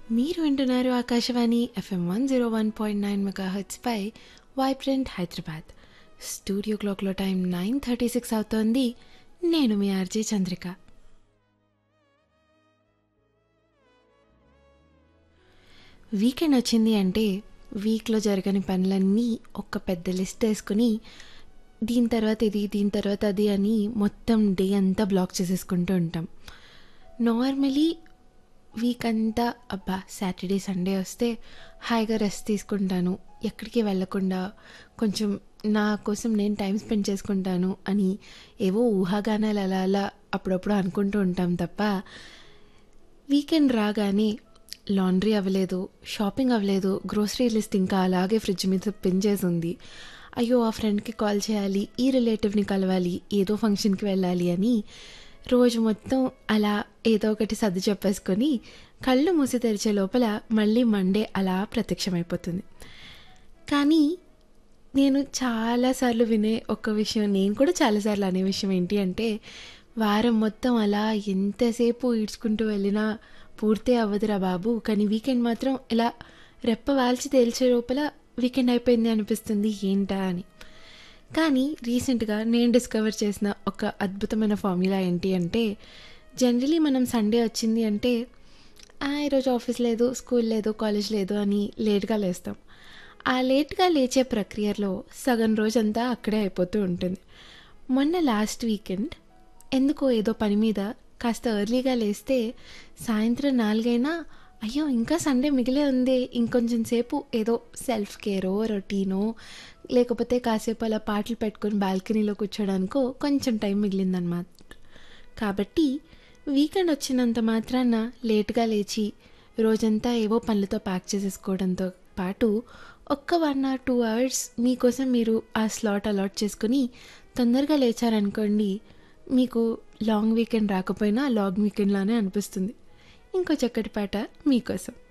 మీరు వింటున్నారు Akashvani FM 101.9 megahertz పై vibrant Hyderabad. Studio క్లాక్లో టైం 9:36 అవుతోంది. నేను మీ ఆర్జే చంద్రిక. వీకెండ్ వచ్చింది అంటే వీక్లో జరగని పనులన్నీ ఒక పెద్ద లిస్ట్ వేసుకుని దీని తర్వాత ఇది, దీని తర్వాత అది అని మొత్తం డే అంతా బ్లాక్ చేసేసుకుంటూ ఉంటాం. నార్మలీ వీక్ అంతా అబ్బా సాటర్డే సండే వస్తే హాయిగా రెస్ట్ తీసుకుంటాను, ఎక్కడికి వెళ్ళకుండా కొంచెం నా కోసం నేను టైం స్పెండ్ చేసుకుంటాను అని ఏవో ఊహాగానాలు అలా అలా అప్పుడప్పుడు అనుకుంటూ ఉంటాం తప్ప, వీకెండ్ రాగానే లాండ్రీ అవ్వలేదు, షాపింగ్ అవ్వలేదు, గ్రోసరీ లిస్ట్ ఇంకా అలాగే ఫ్రిడ్జ్ మీద పిన్ చేసి ఉంది, అయ్యో ఆ ఫ్రెండ్కి కాల్ చేయాలి, ఈ రిలేటివ్ని కలవాలి, ఏదో ఫంక్షన్కి వెళ్ళాలి అని రోజు మొత్తం అలా ఏదో ఒకటి సర్ది చెప్పేసుకొని కళ్ళు మూసి తెరిచే లోపల మళ్ళీ మండే అలా ప్రత్యక్షమైపోతుంది. కానీ నేను చాలాసార్లు వినే ఒక విషయం, నేను కూడా చాలాసార్లు అనే విషయం ఏంటి అంటే, వారం మొత్తం అలా ఎంతసేపు ఈడ్చుకుంటూ వెళ్ళినా పూర్తే అవ్వదురా బాబు, కానీ వీకెండ్ మాత్రం ఇలా రెప్ప వాల్చి తేల్చే లోపల వీకెండ్ అయిపోయింది అనిపిస్తుంది ఏంటా అని. కానీ రీసెంట్గా నేను డిస్కవర్ చేసిన ఒక అద్భుతమైన ఫార్ములా ఏంటి అంటే, జనరలీ మనం సండే వచ్చింది అంటే ఈరోజు ఆఫీస్ లేదు, స్కూల్ లేదు, కాలేజ్ లేదు అని లేట్గా లేస్తాం. ఆ లేట్గా లేచే ప్రక్రియలో సగం రోజంతా అక్కడే అయిపోతూ ఉంటుంది. మొన్న లాస్ట్ వీకెండ్ ఎందుకో ఏదో పని మీద కాస్త ఎర్లీగా లేస్తే సాయంత్రం 4 అయినా అయ్యో ఇంకా సండే మిగిలే ఉంది, ఇంకొంచెం సేపు ఏదో సెల్ఫ్ కేరో రొటీనో లేకపోతే కాసేపు అలా పాటలు పెట్టుకొని బాల్కనీలో కూర్చోడానికో కొంచెం టైం మిగిలిందనమాట. కాబట్టి వీకెండ్ వచ్చినంత మాత్రాన లేట్గా లేచి రోజంతా ఏవో పనులతో ప్యాక్ చేసేసుకోవడంతో పాటు ఒక్క 1 or 2 hours మీకోసం మీరు ఆ స్లాట్ అలాట్ చేసుకుని తొందరగా లేచారనుకోండి, మీకు లాంగ్ వీకెండ్ రాకపోయినా లాంగ్ వీకెండ్లానే అనిపిస్తుంది. ఇంకో చక్కటి పాట మీకోసం.